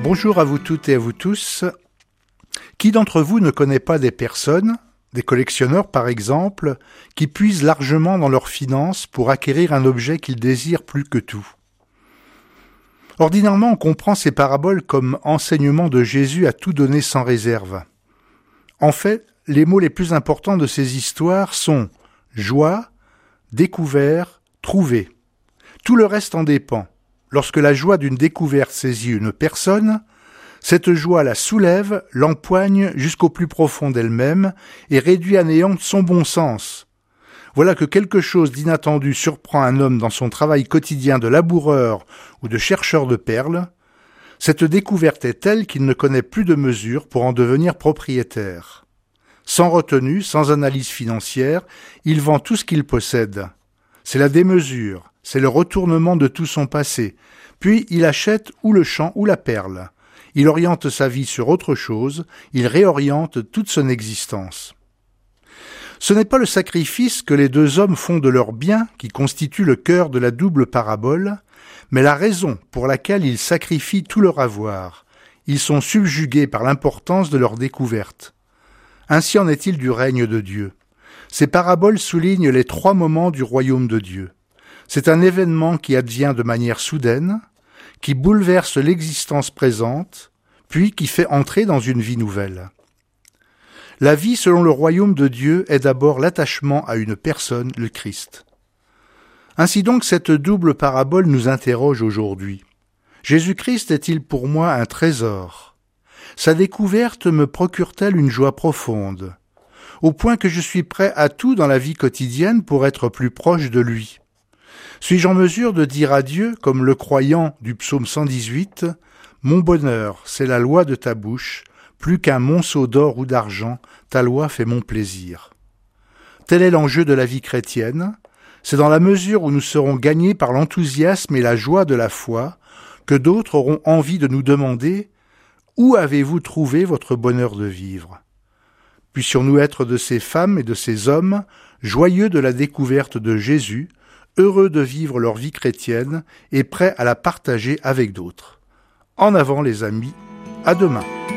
Bonjour à vous toutes et à vous tous. Qui d'entre vous ne connaît pas des personnes, des collectionneurs par exemple, qui puisent largement dans leurs finances pour acquérir un objet qu'ils désirent plus que tout ? Ordinairement, on comprend ces paraboles comme enseignement de Jésus à tout donner sans réserve. En fait, les mots les plus importants de ces histoires sont joie, découvert, trouver. Tout le reste en dépend. Lorsque la joie d'une découverte saisit une personne, cette joie la soulève, l'empoigne jusqu'au plus profond d'elle-même et réduit à néant son bon sens. Voilà que quelque chose d'inattendu surprend un homme dans son travail quotidien de laboureur ou de chercheur de perles. Cette découverte est telle qu'il ne connaît plus de mesure pour en devenir propriétaire. Sans retenue, sans analyse financière, il vend tout ce qu'il possède. C'est la démesure, c'est le retournement de tout son passé. Puis il achète ou le champ ou la perle. Il oriente sa vie sur autre chose, il réoriente toute son existence. Ce n'est pas le sacrifice que les deux hommes font de leurs biens qui constitue le cœur de la double parabole, mais la raison pour laquelle ils sacrifient tout leur avoir. Ils sont subjugués par l'importance de leur découverte. Ainsi en est-il du règne de Dieu. Ces paraboles soulignent les 3 moments du royaume de Dieu. C'est un événement qui advient de manière soudaine, qui bouleverse l'existence présente, puis qui fait entrer dans une vie nouvelle. La vie selon le royaume de Dieu est d'abord l'attachement à une personne, le Christ. Ainsi donc, cette double parabole nous interroge aujourd'hui. Jésus-Christ est-il pour moi un trésor ? Sa découverte me procure-t-elle une joie profonde, au point que je suis prêt à tout dans la vie quotidienne pour être plus proche de lui ? Suis-je en mesure de dire à Dieu, comme le croyant du psaume 118, « Mon bonheur, c'est la loi de ta bouche, plus qu'un monceau d'or ou d'argent, ta loi fait mon plaisir. » Tel est l'enjeu de la vie chrétienne. C'est dans la mesure où nous serons gagnés par l'enthousiasme et la joie de la foi que d'autres auront envie de nous demander « Où avez-vous trouvé votre bonheur de vivre ?» Puissions-nous être de ces femmes et de ces hommes joyeux de la découverte de Jésus, heureux de vivre leur vie chrétienne et prêts à la partager avec d'autres. En avant les amis, à demain.